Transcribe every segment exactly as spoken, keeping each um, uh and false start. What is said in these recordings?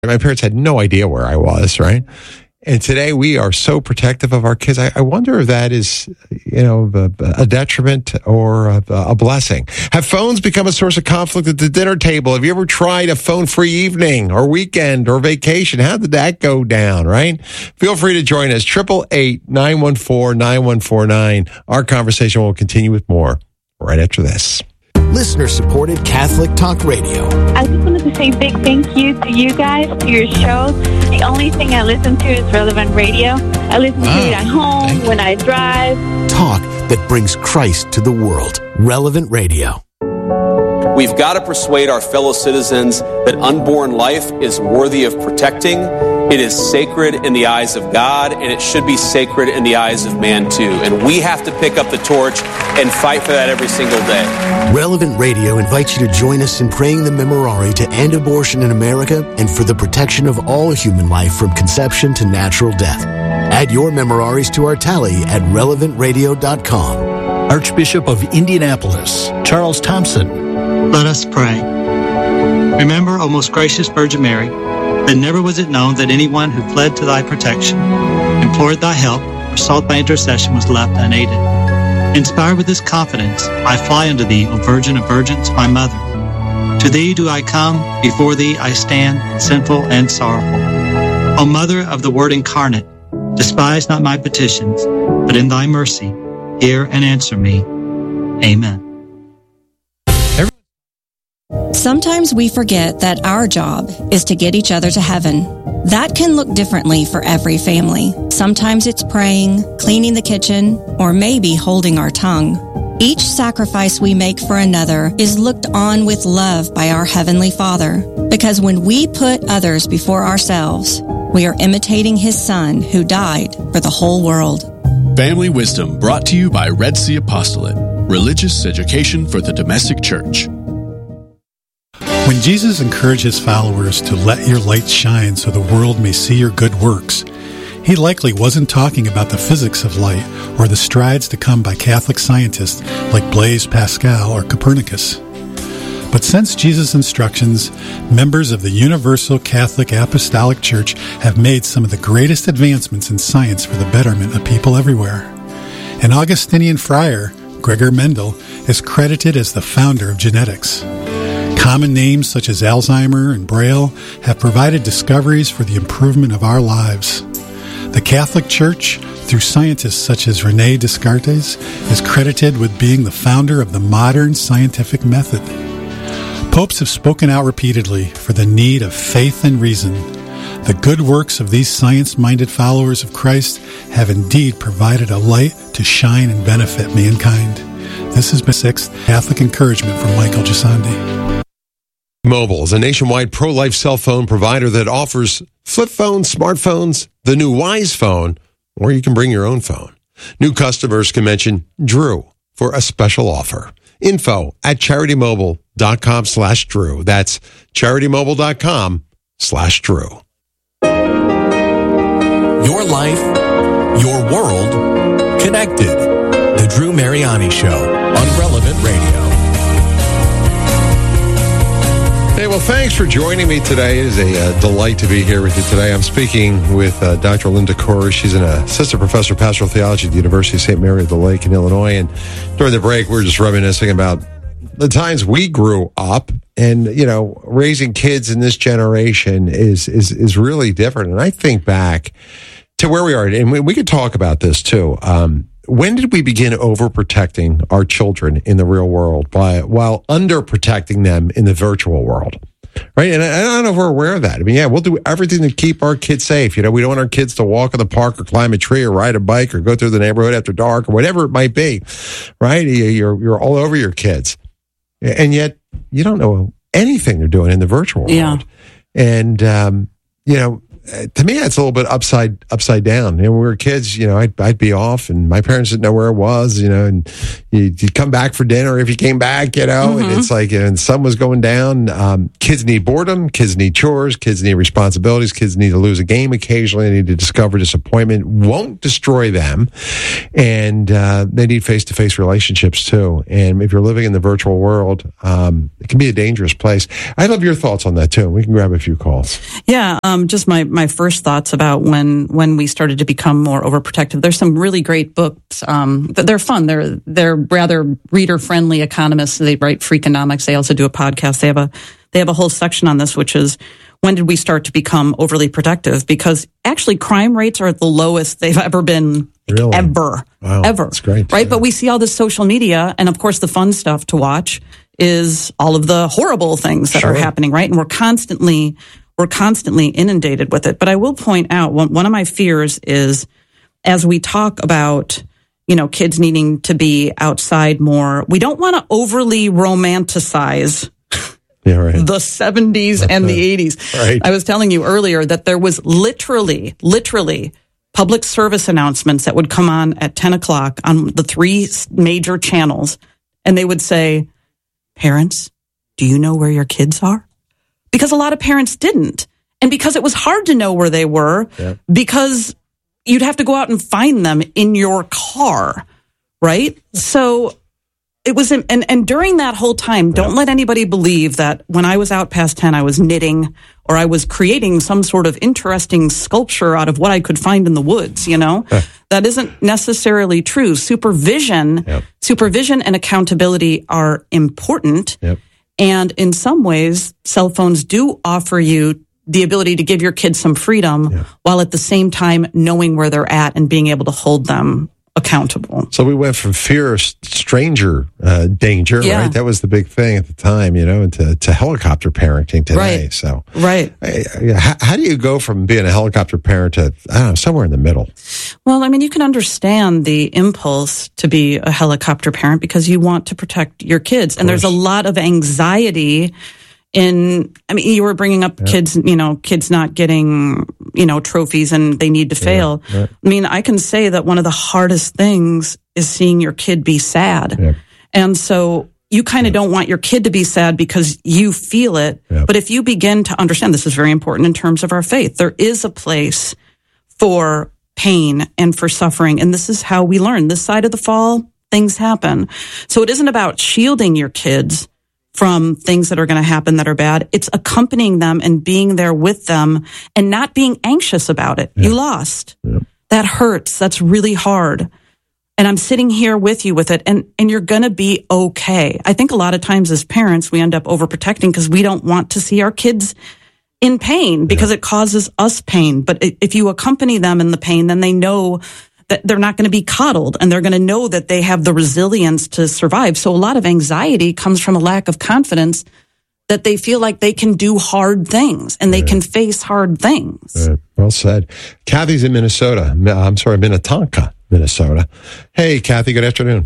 My parents had no idea where I was, right? And today we are so protective of our kids. I, I wonder if that is, you know, a, a detriment or a, a blessing. Have phones become a source of conflict at the dinner table? Have you ever tried a phone-free evening or weekend or vacation? How did that go down, right? Feel free to join us. eight eight eight, nine one four, nine one four nine. Our conversation will continue with more right after this. Listener-supported Catholic Talk Radio. I just wanted to say a big thank you to you guys, to your show. The only thing I listen to is Relevant Radio. I listen wow. to it at home, when I drive. Talk that brings Christ to the world. Relevant Radio. We've got to persuade our fellow citizens that unborn life is worthy of protecting. It is sacred in the eyes of God, and it should be sacred in the eyes of man, too. And we have to pick up the torch and fight for that every single day. Relevant Radio invites you to join us in praying the Memorare to end abortion in America and for the protection of all human life from conception to natural death. Add your Memoraries to our tally at relevant radio dot com. Archbishop of Indianapolis, Charles Thompson. Let us pray. Remember, O most gracious Virgin Mary, that never was it known that anyone who fled to thy protection, implored thy help, or sought thy intercession was left unaided. Inspired with this confidence, I fly unto thee, O Virgin of Virgins, my mother. To thee do I come, before thee I stand, sinful and sorrowful. O Mother of the Word incarnate, despise not my petitions, but in thy mercy, hear and answer me. Amen. Sometimes we forget that our job is to get each other to heaven. That can look differently for every family. Sometimes it's praying, cleaning the kitchen, or maybe holding our tongue. Each sacrifice we make for another is looked on with love by our Heavenly Father, because when we put others before ourselves, we are imitating His Son who died for the whole world. Family Wisdom brought to you by Red Sea Apostolate, religious education for the domestic church. When Jesus encouraged his followers to let your light shine so the world may see your good works, he likely wasn't talking about the physics of light or the strides to come by Catholic scientists like Blaise Pascal or Copernicus. But since Jesus' instructions, members of the Universal Catholic Apostolic Church have made some of the greatest advancements in science for the betterment of people everywhere. An Augustinian friar, Gregor Mendel, is credited as the founder of genetics. Common names such as Alzheimer and Braille have provided discoveries for the improvement of our lives. The Catholic Church, through scientists such as René Descartes, is credited with being the founder of the modern scientific method. Popes have spoken out repeatedly for the need of faith and reason. The good works of these science-minded followers of Christ have indeed provided a light to shine and benefit mankind. This has been sixth Catholic Encouragement from Michael Gisandi. Mobile is a nationwide pro-life cell phone provider that offers flip phones, smartphones, the new Wise phone, or you can bring your own phone. New customers can mention Drew for a special offer. Info at charity-mobile.com slash Drew. That's charity-mobile.com slash Drew. Your life, your world, connected. The Drew Mariani Show on Relevant Radio. Hey, well, thanks for joining me today. It is a uh, delight to be here with you today. I'm speaking with uh, Doctor Linda Corey. She's an assistant professor of pastoral theology at the University of Saint Mary of the Lake in Illinois. And during the break, we were just reminiscing about the times we grew up. And, you know, raising kids in this generation is is is really different. And I think back to where we are, and we, we could talk about this too. Um, when did we begin overprotecting our children in the real world by while underprotecting them in the virtual world? Right? And I, I don't know if we're aware of that. I mean, yeah, we'll do everything to keep our kids safe. You know, we don't want our kids to walk in the park or climb a tree or ride a bike or go through the neighborhood after dark or whatever it might be. Right? You're, you're all over your kids. And yet you don't know anything they're doing in the virtual world. Yeah. And, um, you know, uh, to me, that's a little bit upside upside down. You know, when we were kids, you know, I'd, I'd be off, and my parents didn't know where I was, you know, and you'd, you'd come back for dinner if you came back, you know, mm-hmm. and it's like, and the sun was going down. Um, kids need boredom, kids need chores, kids need responsibilities, kids need to lose a game occasionally, they need to discover disappointment. Won't destroy them, and uh, they need face-to-face relationships too. And if you're living in the virtual world, um, it can be a dangerous place. I love your thoughts on that too. We can grab a few calls. Yeah, um, just my, my first thoughts about when when we started to become more overprotective. There's some really great books. Um, they're fun. They're they're rather reader friendly economists. They write Freakonomics. They also do a podcast. They have a they have a whole section on this, which is when did we start to become overly protective? Because actually, crime rates are at the lowest they've ever been. Really? Ever, wow, ever. That's great, right? Yeah. But we see all this social media, and of course, the fun stuff to watch is all of the horrible things that Sure. are happening, right? And we're constantly we're constantly inundated with it. But I will point out one, one of my fears is as we talk about, you know, kids needing to be outside more, we don't want to overly romanticize yeah, right. the seventies and the eighties. Right. I was telling you earlier that there was literally, literally public service announcements that would come on at ten o'clock on the three major channels, and they would say, parents, do you know where your kids are? Because a lot of parents didn't. And because it was hard to know where they were, yeah. because you'd have to go out and find them in your car, right? So it was, and, and during that whole time, don't yeah. let anybody believe that when I was out past ten, I was knitting or I was creating some sort of interesting sculpture out of what I could find in the woods, you know? Yeah. That isn't necessarily true. Supervision, yep. supervision and accountability are important. Yep. And in some ways, cell phones do offer you the ability to give your kids some freedom yeah. while at the same time knowing where they're at and being able to hold them accountable. So we went from fear of stranger uh, danger, yeah. right? That was the big thing at the time, you know, to, to helicopter parenting today. Right. So, right. How, how do you go from being a helicopter parent to, I don't know, somewhere in the middle? Well, I mean, you can understand the impulse to be a helicopter parent because you want to protect your kids. And there's a lot of anxiety in, I mean, you were bringing up yeah. kids, you know, kids not getting, you know, trophies and they need to fail. Yeah, right. I mean, I can say that one of the hardest things is seeing your kid be sad. Yeah. And so you kind of yeah. don't want your kid to be sad because you feel it. Yeah. But if you begin to understand, this is very important in terms of our faith, there is a place for pain and for suffering. And this is how we learn. This side of the fall, things happen. So it isn't about shielding your kids from things that are going to happen that are bad. It's accompanying them and being there with them and not being anxious about it. Yeah. You lost. Yeah. That hurts. That's really hard. And I'm sitting here with you with it, and, and you're going to be okay. I think a lot of times as parents, we end up overprotecting because we don't want to see our kids in pain because yeah. it causes us pain. But if you accompany them in the pain, then they know that they're not going to be coddled and they're going to know that they have the resilience to survive. So a lot of anxiety comes from a lack of confidence that they feel like they can do hard things and they right. can face hard things. Right. Well said. Kathy's in Minnesota. I'm sorry, Minnetonka, Minnesota. Hey, Kathy, good afternoon.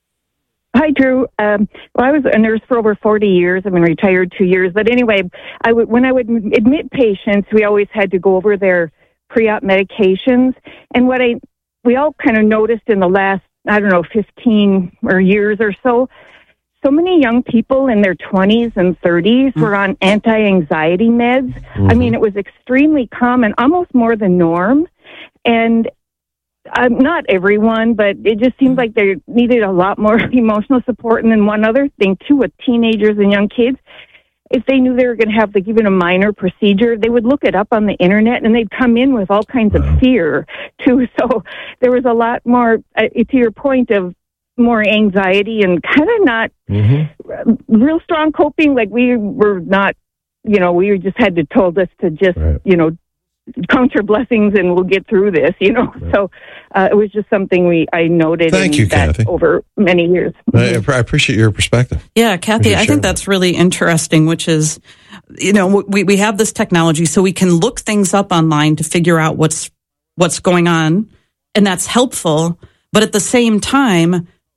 Hi, Drew. Um, well, I was a nurse for over forty years. I've been retired two years. But anyway, I would, when I would admit patients, we always had to go over their pre-op medications. And what I we all kind of noticed in the last, I don't know, fifteen or years or so, so many young people in their twenties and thirties mm-hmm. were on anti-anxiety meds. Mm-hmm. I mean, it was extremely common, almost more than norm. And um, not everyone, but it just seemed like they needed a lot more emotional support. And then one other thing, too, with teenagers and young kids, if they knew they were going to have like even a minor procedure, they would look it up on the internet and they'd come in with all kinds of fear too. So there was a lot more, uh, to your point, of more anxiety and kind of not mm-hmm. real strong coping. Like we were not, you know, we just had to told us to just, right. you know, count your blessings and we'll get through this, you know. Right. So uh, it was just something we I noted Thank in you, that Kathy. over many years. I, I appreciate your perspective. Yeah, Kathy, I think that's really interesting, which is, you know, we, we have this technology so we can look things up online to figure out what's what's going on, and that's helpful. But at the same time,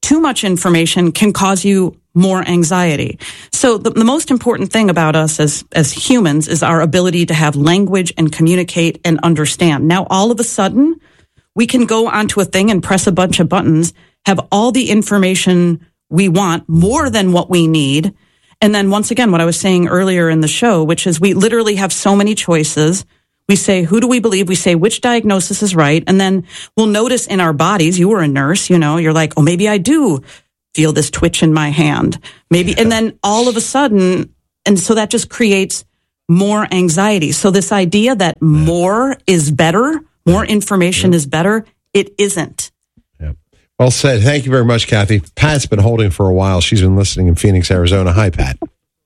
too much information can cause you more anxiety. So the, the most important thing about us as, as humans is our ability to have language and communicate and understand. Now, all of a sudden, we can go onto a thing and press a bunch of buttons, have all the information we want, more than what we need. And then once again, what I was saying earlier in the show, which is we literally have so many choices. We say, who do we believe? We say, which diagnosis is right? And then we'll notice in our bodies, you were a nurse, you know, you're like, oh, maybe I do feel this twitch in my hand. Maybe, and then all of a sudden, and so that just creates more anxiety. So this idea that more is better, more information is better, it isn't. Well said. Thank you very much, Kathy. Pat's been holding for a while. She's been listening in Phoenix, Arizona. Hi, Pat.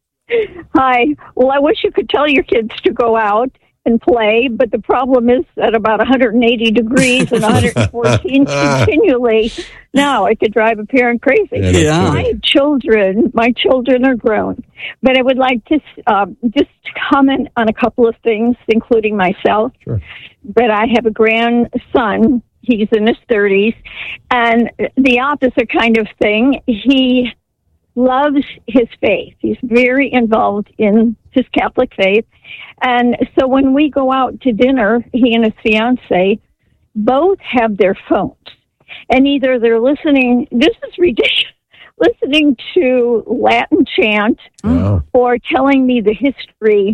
Hi. Well, I wish you could tell your kids to go out and play, but the problem is at about one hundred eighty degrees and one hundred fourteen continually. Now it could drive a parent crazy. Yeah, yeah. My children, my children are grown, but I would like to uh, just comment on a couple of things, including myself. Sure. But I have a grandson. He's in his thirties, and the opposite kind of thing. He loves his faith. He's very involved in his Catholic faith. And so when we go out to dinner, he and his fiance both have their phones. And either they're listening, this is ridiculous, listening to Latin chant wow. or telling me the history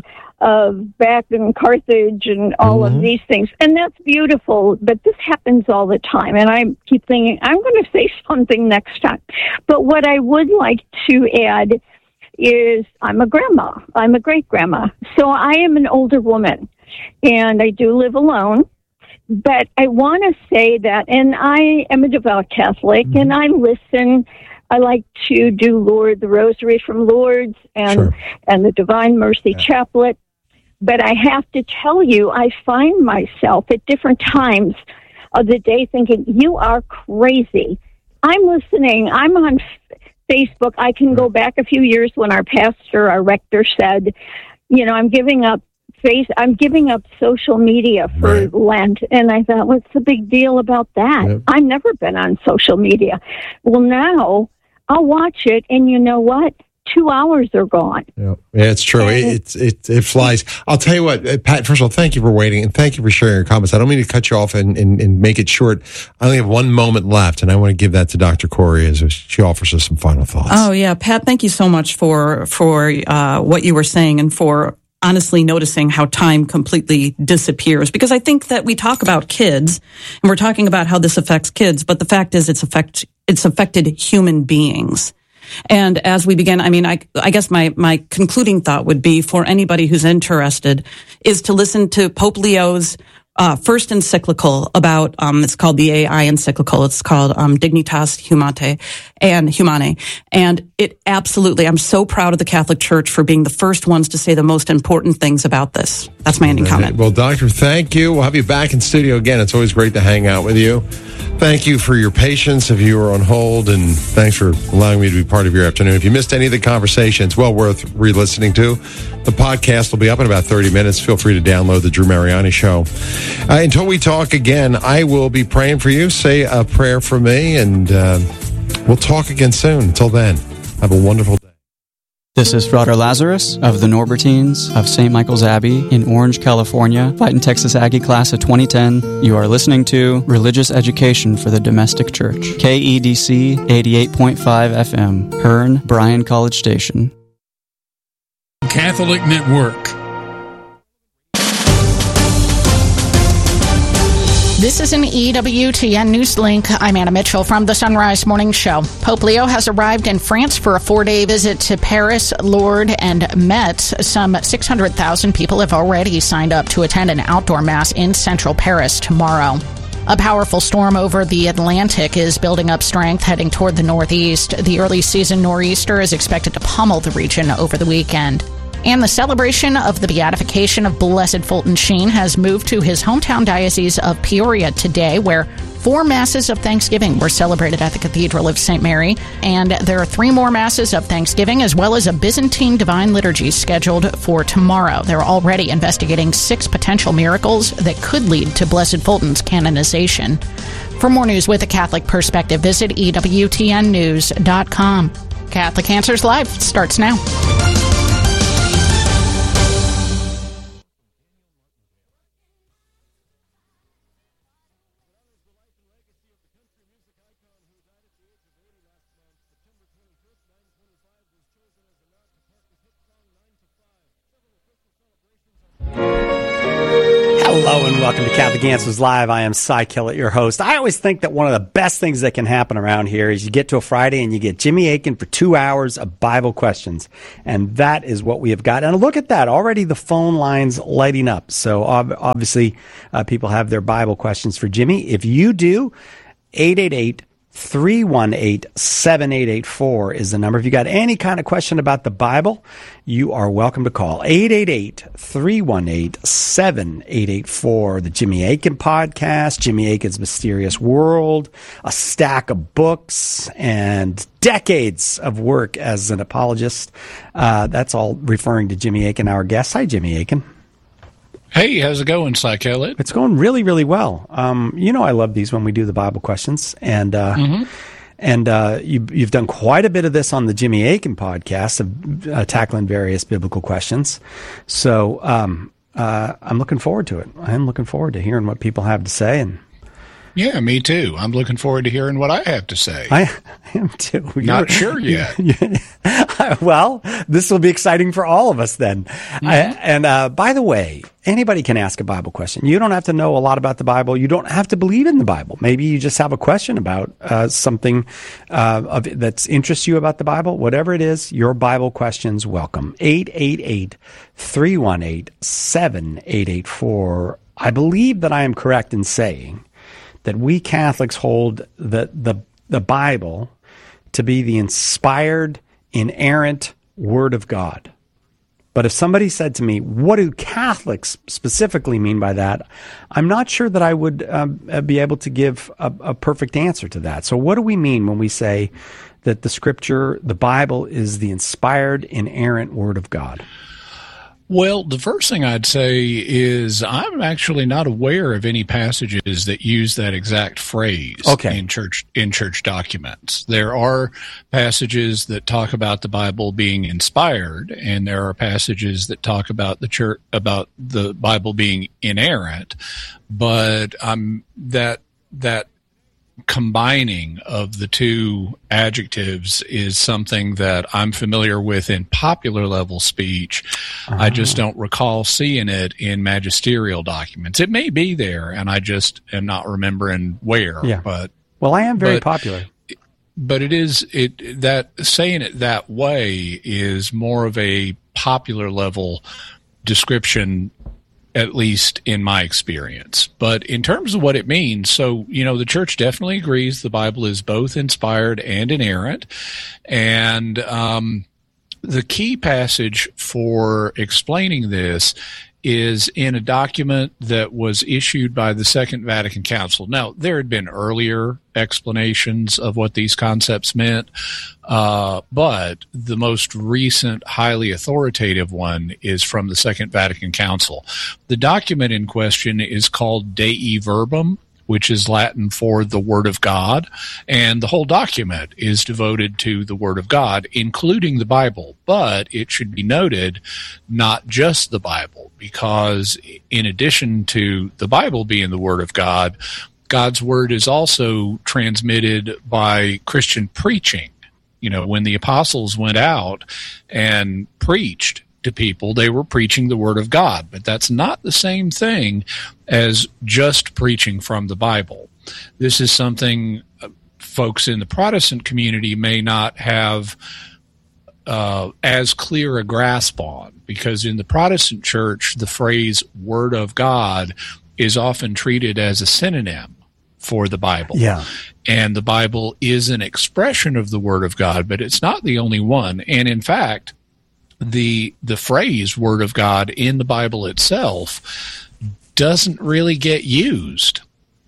of back in Carthage and all mm-hmm. of these things. And that's beautiful, but this happens all the time. And I keep thinking, I'm going to say something next time. But what I would like to add is I'm a grandma. I'm a great-grandma. So I am an older woman, and I do live alone. But I want to say that, and I am a devout Catholic, mm-hmm. and I listen. I like to do Lord, the Rosary from Lourdes and, sure. and the Divine Mercy yeah. Chaplet. But I have to tell you, I find myself at different times of the day thinking, you are crazy. I'm listening. I'm on Facebook. I can go back a few years when our pastor, our rector said, you know, I'm giving up face. I'm giving up social media for right. Lent. And I thought, what's the big deal about that? Yep. I've never been on social media. Well, now I'll watch it. And you know what? Two hours are gone. Yeah, yeah it's true. And it, it, it flies. I'll tell you what, Pat, first of all, thank you for waiting and thank you for sharing your comments. I don't mean to cut you off and, and, and make it short. I only have one moment left, and I want to give that to Doctor Corey as she offers us some final thoughts. Oh, yeah. Pat, thank you so much for, for uh, what you were saying and for honestly noticing how time completely disappears. Because I think that we talk about kids, and we're talking about how this affects kids, but the fact is it's affect it's affected human beings. And as we begin, I mean, I, I guess my, my concluding thought would be for anybody who's interested is to listen to Pope Leo's uh, first encyclical about, um, it's called the A I encyclical. It's called um, Dignitas Humanae and Humanae. And it absolutely, I'm so proud of the Catholic Church for being the first ones to say the most important things about this. That's my ending comment. Well, Doctor, thank you. We'll have you back in studio again. It's always great to hang out with you. Thank you for your patience if you were on hold, and thanks for allowing me to be part of your afternoon. If you missed any of the conversation, it's well worth re-listening to. The podcast will be up in about thirty minutes. Feel free to download the Drew Mariani Show. Uh, until we talk again, I will be praying for you. Say a prayer for me, and uh, we'll talk again soon. Until then, have a wonderful day. This is Frater Lazarus of the Norbertines of Saint Michael's Abbey in Orange, California, Fighting Texas Aggie Class of twenty ten. You are listening to Religious Education for the Domestic Church, K E D C eighty-eight point five F M, Hearn, Bryan College Station. Catholic Network. This is an E W T N News Link. I'm Anna Mitchell from the Sunrise Morning Show. Pope Leo has arrived in France for a four-day visit to Paris, Lourdes, and Metz. Some six hundred thousand people have already signed up to attend an outdoor mass in central Paris tomorrow. A powerful storm over the Atlantic is building up strength, heading toward the northeast. The early season nor'easter is expected to pummel the region over the weekend. And the celebration of the beatification of Blessed Fulton Sheen has moved to his hometown diocese of Peoria today, where four masses of Thanksgiving were celebrated at the Cathedral of Saint Mary. And there are three more masses of Thanksgiving, as well as a Byzantine Divine Liturgy scheduled for tomorrow. They're already investigating six potential miracles that could lead to Blessed Fulton's canonization. For more news with a Catholic perspective, visit E W T N news dot com. Catholic Answers Live starts now. Hello and welcome to Catholic Answers Live. I am Cy Kellett, your host. I always think that one of the best things that can happen around here is you get to a Friday and you get Jimmy Akin for two hours of Bible questions. And that is what we have got. And look at that. Already the phone lines lighting up. So ob- obviously uh, people have their Bible questions for Jimmy. If you do, eight eight eight, three one eight, seven eight eight four is the number. If you got any kind of question about the Bible, you are welcome to call eight eight eight, three one eight, seven eight eight four. The Jimmy Akin Podcast, Jimmy Akin's Mysterious World, a stack of books, and decades of work as an apologist. Uh, that's all referring to Jimmy Akin, our guest. Hi, Jimmy Akin. Hey, how's it going, Cy Kellett? It's going really, really well. Um, you know I love these when we do the Bible questions. And uh, mm-hmm. and uh, you, you've done quite a bit of this on the Jimmy Akin podcast of uh, tackling various biblical questions. So um, uh, I'm looking forward to it. I'm looking forward to hearing what people have to say. And yeah, me too. I'm looking forward to hearing what I have to say. I am too. Not sure yet. Well, this will be exciting for all of us then. Mm-hmm. I, and uh, by the way, anybody can ask a Bible question. You don't have to know a lot about the Bible. You don't have to believe in the Bible. Maybe you just have a question about uh, something uh, of, that interests you about the Bible. Whatever it is, your Bible questions welcome. eight eight eight, three one eight, seven eight eight four. I believe that I am correct in saying that we Catholics hold the, the, the Bible to be the inspired, inerrant Word of God. But if somebody said to me, what do Catholics specifically mean by that? I'm not sure that I would um, be able to give a, a perfect answer to that. So what do we mean when we say that the Scripture, the Bible, is the inspired, inerrant Word of God? Well, the first thing I'd say is I'm actually not aware of any passages that use that exact phrase okay. in church in church documents. There are passages that talk about the Bible being inspired, and there are passages that talk about the church about the Bible being inerrant. But um, that that combining of the two adjectives is something that I'm familiar with in popular level speech. Uh-huh. I just don't recall seeing it in magisterial documents. It may be there, and I just am not remembering where. Yeah. But well, I am very but, popular. But it is it that saying it that way is more of a popular level description, at least in my experience. But in terms of what it means, so, you know, the church definitely agrees the Bible is both inspired and inerrant. And um, the key passage for explaining this is in a document that was issued by the Second Vatican Council. Now, there had been earlier explanations of what these concepts meant, uh, but the most recent, highly authoritative one is from the Second Vatican Council. The document in question is called Dei Verbum, which is Latin for the Word of God, and the whole document is devoted to the Word of God, including the Bible. But it should be noted, not just the Bible, because in addition to the Bible being the Word of God, God's Word is also transmitted by Christian preaching. You know, when the apostles went out and preached to people, they were preaching the Word of God, but that's not the same thing as just preaching from the Bible. This is something uh, folks in the Protestant community may not have uh, as clear a grasp on, because in the Protestant church, the phrase Word of God is often treated as a synonym for the Bible. Yeah. And the Bible is an expression of the Word of God, but it's not the only one. And in fact, the the phrase Word of God in the Bible itself doesn't really get used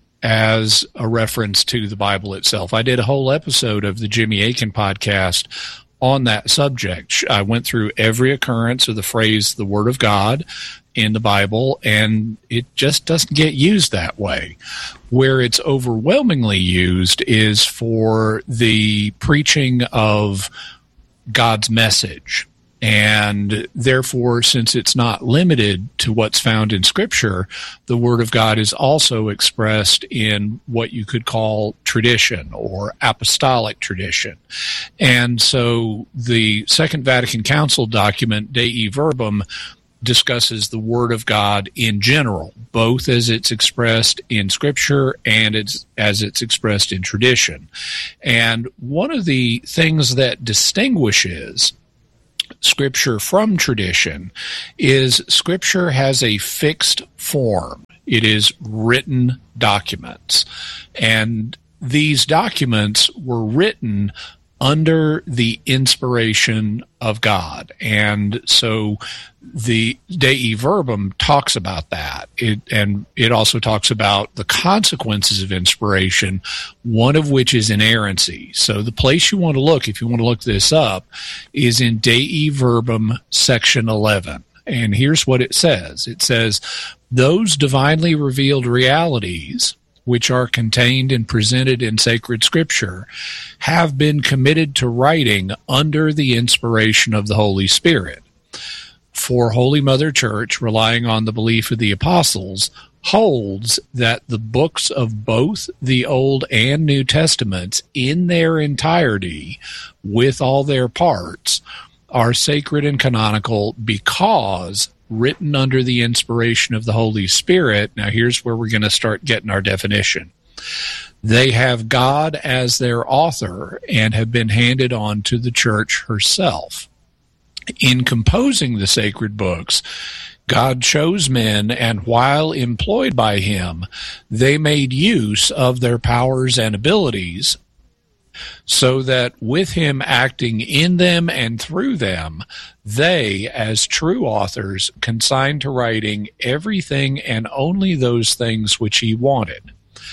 as a reference to the Bible itself. I did a whole episode of the Jimmy Akin podcast on that subject. I went through every occurrence of the phrase "the Word of God" in the Bible, and it just doesn't get used that way. Where it's overwhelmingly used is for the preaching of God's message. And therefore, since it's not limited to what's found in Scripture, the Word of God is also expressed in what you could call tradition or apostolic tradition. And so the Second Vatican Council document, Dei Verbum, discusses the Word of God in general, both as it's expressed in Scripture and it's, as it's expressed in tradition. And one of the things that distinguishes Scripture from tradition is Scripture has a fixed form. It is written documents. And these documents were written under the inspiration of God. And so the Dei Verbum talks about that. It, and it also talks about the consequences of inspiration, one of which is inerrancy. So the place you want to look, if you want to look this up, is in Dei Verbum section eleven. And here's what it says. It says, "Those divinely revealed realities which are contained and presented in sacred Scripture, have been committed to writing under the inspiration of the Holy Spirit. For Holy Mother Church, relying on the belief of the apostles, holds that the books of both the Old and New Testaments in their entirety, with all their parts, are sacred and canonical because written under the inspiration of the Holy Spirit." Now here's where we're going to start getting our definition. "They have God as their author and have been handed on to the Church herself. In composing the sacred books, God chose men, and while employed by him, they made use of their powers and abilities, so that with him acting in them and through them, they, as true authors, consigned to writing everything and only those things which he wanted."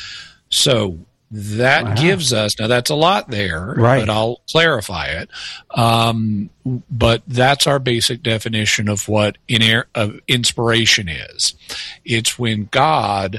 So that wow. gives us, now that's a lot there, right, but I'll clarify it. Um, but that's our basic definition of what iner- of inspiration is. It's when God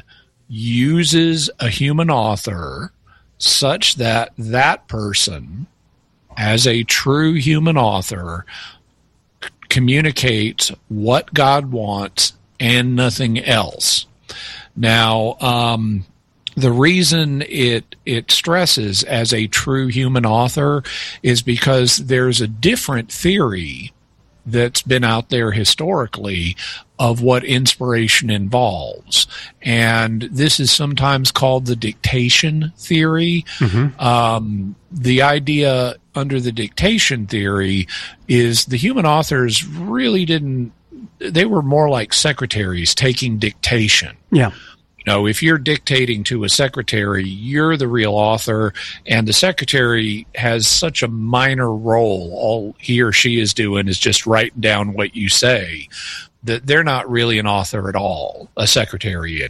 uses a human author such that that person, as a true human author, c- communicates what God wants and nothing else. Now, um, the reason it it stresses as a true human author is because there's a different theory that's been out there historically of what inspiration involves. And this is sometimes called the dictation theory. Mm-hmm. Um, the idea under the dictation theory is the human authors really didn't, they were more like secretaries taking dictation. Yeah. You know, if you're dictating to a secretary, you're the real author, and the secretary has such a minor role. All he or she is doing is just writing down what you say, that they're not really an author at all, a secretary.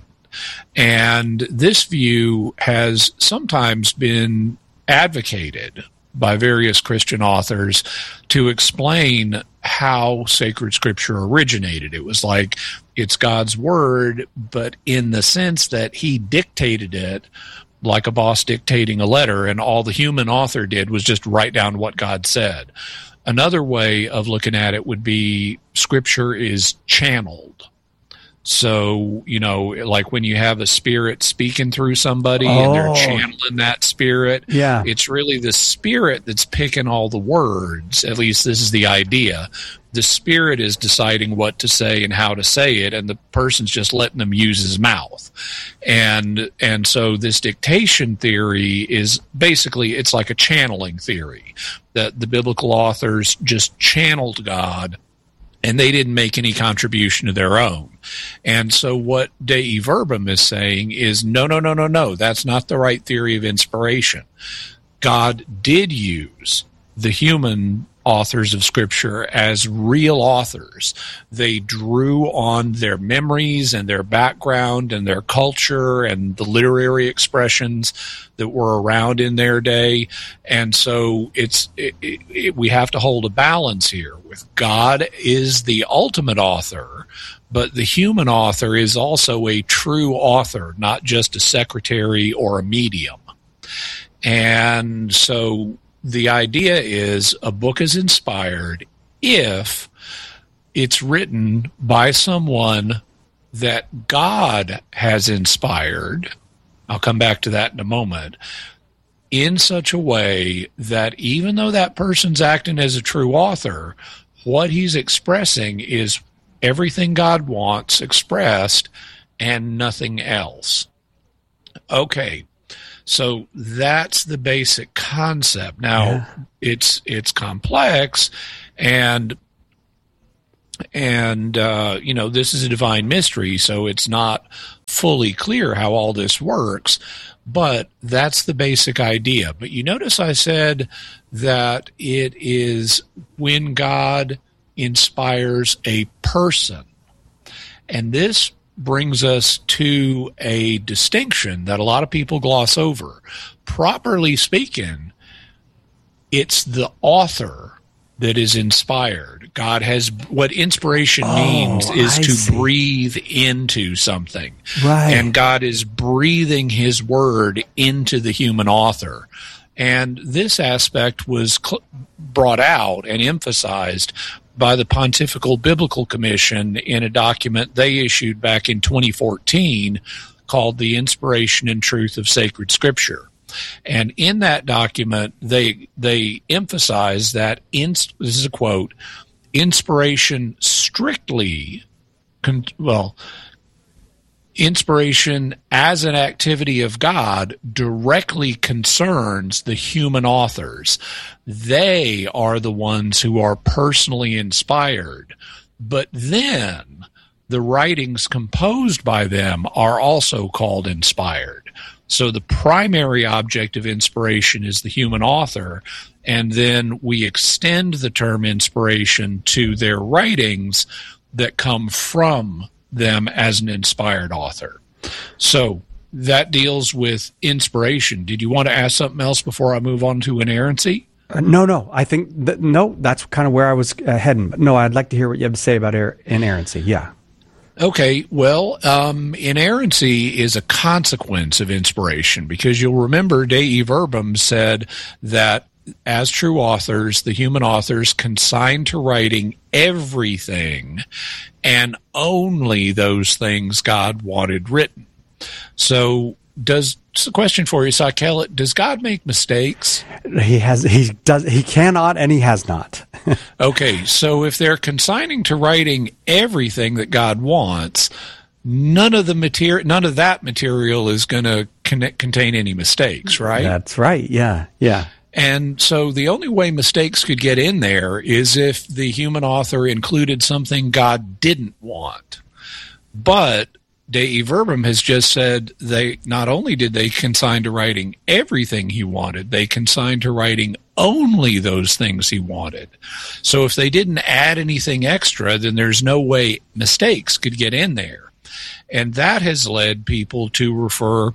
And this view has sometimes been advocated by various Christian authors to explain how sacred Scripture originated. It was like it's God's word, but in the sense that he dictated it like a boss dictating a letter, and all the human author did was just write down what God said. Another way of looking at it would be Scripture is channeled. So, you know, like when you have a spirit speaking through somebody oh. and they're channeling that spirit, yeah. it's really the spirit that's picking all the words. At least this is the idea. The spirit is deciding what to say and how to say it, and the person's just letting them use his mouth. And and so this dictation theory is basically, it's like a channeling theory, that the biblical authors just channeled God, and they didn't make any contribution of their own. And so what Dei Verbum is saying is, no, no, no, no, no, that's not the right theory of inspiration. God did use the human authors of Scripture as real authors. They drew on their memories and their background and their culture and the literary expressions that were around in their day. And so it's it, it, it, we have to hold a balance here. With God is the ultimate author, but the human author is also a true author, not just a secretary or a medium. And so the idea is a book is inspired if it's written by someone that God has inspired. I'll come back to that in a moment. In such a way that even though that person's acting as a true author, what he's expressing is everything God wants expressed and nothing else. Okay. So that's the basic concept. Now, yeah. it's it's complex, and and uh, you know, this is a divine mystery, so it's not fully clear how all this works. But that's the basic idea. But you notice I said that it is when God inspires a person, and this brings us to a distinction that a lot of people gloss over. Properly speaking, it's the author that is inspired. God has, what inspiration oh, means is I to see. breathe into something. Right. And God is breathing his word into the human author. And this aspect was cl- brought out and emphasized by the Pontifical Biblical Commission in a document they issued back in twenty fourteen called The Inspiration and Truth of Sacred Scripture. And in that document, they they emphasize that, in, this is a quote, inspiration strictly, con, well, inspiration as an activity of God directly concerns the human authors. They are the ones who are personally inspired. But then the writings composed by them are also called inspired. So the primary object of inspiration is the human author, and then we extend the term inspiration to their writings that come from them as an inspired author. So that deals with inspiration. Did you want to ask something else before I move on to inerrancy? Uh, no, no. I think, that, no, that's kind of where I was uh, heading. But no, I'd like to hear what you have to say about er- inerrancy. Yeah. Okay, well, um, inerrancy is a consequence of inspiration, because you'll remember Dei Verbum said that as true authors, the human authors consign to writing everything and only those things God wanted written. So does, it's a question for you, Sakell, does God make mistakes? He has, he does, he cannot, and he has not. Okay, so if they're consigning to writing everything that God wants, none of the material, none of that material is going to con- contain any mistakes, right? That's right. Yeah, yeah. And so the only way mistakes could get in there is if the human author included something God didn't want. But Dei Verbum has just said they not only did they consign to writing everything he wanted, they consigned to writing only those things he wanted. So if they didn't add anything extra, then there's no way mistakes could get in there. And that has led people to refer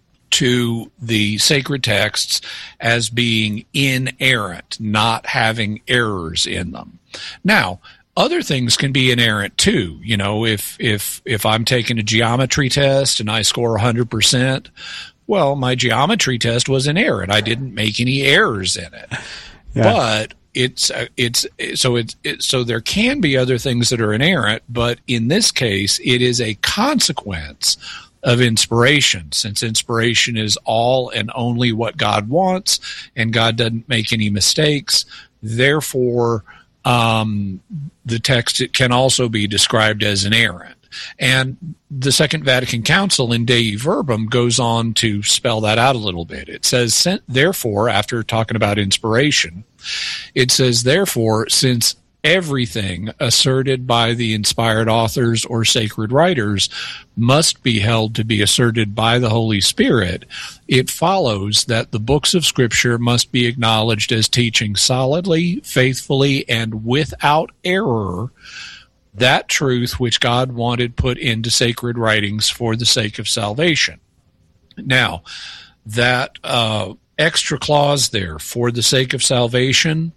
to the sacred texts as being inerrant, not having errors in them. Now, other things can be inerrant too. You know, if if if I'm taking a geometry test and I score one hundred percent, well, my geometry test was inerrant. I didn't make any errors in it. Yeah. But it's uh, it's so it's it, so there can be other things that are inerrant, but in this case, it is a consequence of inspiration, since inspiration is all and only what God wants, and God doesn't make any mistakes. Therefore, um, the text it can also be described as inerrant. And the Second Vatican Council in Dei Verbum goes on to spell that out a little bit. It says, therefore, after talking about inspiration, it says, therefore, since everything asserted by the inspired authors or sacred writers must be held to be asserted by the Holy Spirit, it follows that the books of Scripture must be acknowledged as teaching solidly, faithfully, and without error that truth which God wanted put into sacred writings for the sake of salvation. Now, that uh, extra clause there, for the sake of salvation,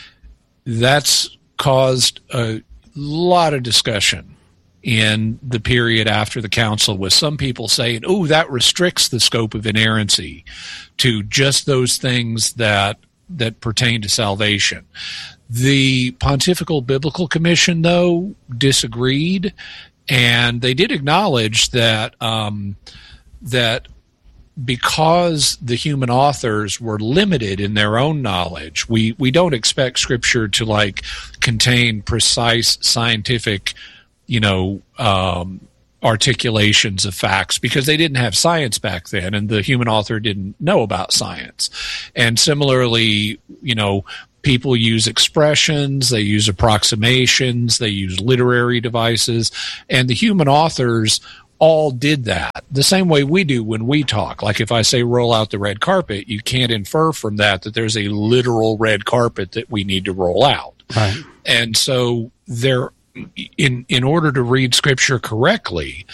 that's caused a lot of discussion in the period after the council, with some people saying, oh, that restricts the scope of inerrancy to just those things that that pertain to salvation. The Pontifical Biblical Commission, though, disagreed, and they did acknowledge that um, that because the human authors were limited in their own knowledge, we, we don't expect Scripture to, like, contain precise scientific, you know, um, articulations of facts, because they didn't have science back then, and the human author didn't know about science. And similarly, you know, people use expressions, they use approximations, they use literary devices, and the human authors all did that the same way we do when we talk. Like if I say roll out the red carpet, you can't infer from that that there's a literal red carpet that we need to roll out. Right. And so there, in in order to read Scripture correctly,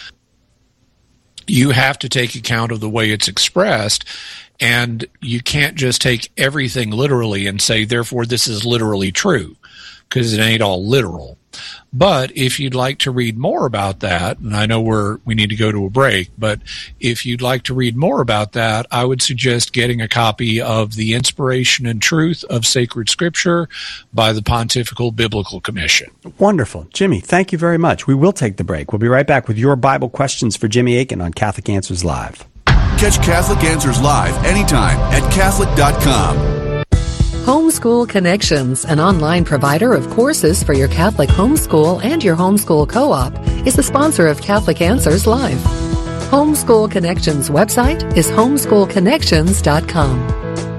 you have to take account of the way it's expressed, and you can't just take everything literally and say, therefore, this is literally true, because it ain't all literal. But if you'd like to read more about that, and I know we're we need to go to a break, but if you'd like to read more about that, I would suggest getting a copy of The Inspiration and Truth of Sacred Scripture by the Pontifical Biblical Commission. Wonderful. Jimmy, thank you very much. We will take the break. We'll be right back with your Bible questions for Jimmy Akin on Catholic Answers Live. Catch Catholic Answers Live anytime at Catholic dot com. Homeschool Connections, an online provider of courses for your Catholic homeschool and your homeschool co-op, is the sponsor of Catholic Answers Live. Homeschool Connections website is homeschool connections dot com.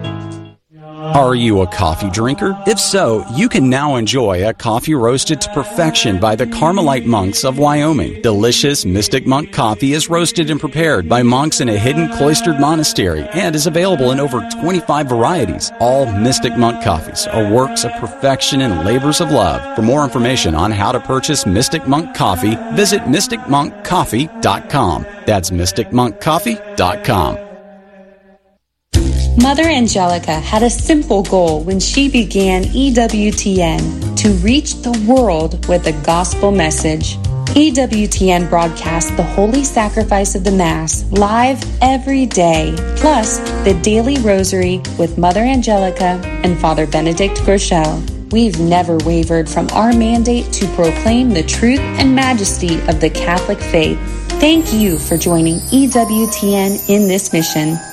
Are you a coffee drinker? If so, you can now enjoy a coffee roasted to perfection by the Carmelite monks of Wyoming. Delicious Mystic Monk coffee is roasted and prepared by monks in a hidden cloistered monastery and is available in over twenty-five varieties. All Mystic Monk coffees are works of perfection and labors of love. For more information on how to purchase Mystic Monk coffee, visit mystic monk coffee dot com. That's mystic monk coffee dot com. Mother Angelica had a simple goal when she began E W T N: to reach the world with a gospel message. E W T N broadcasts the Holy Sacrifice of the Mass live every day, plus the Daily Rosary with Mother Angelica and Father Benedict Groeschel. We've never wavered from our mandate to proclaim the truth and majesty of the Catholic faith. Thank you for joining E W T N in this mission.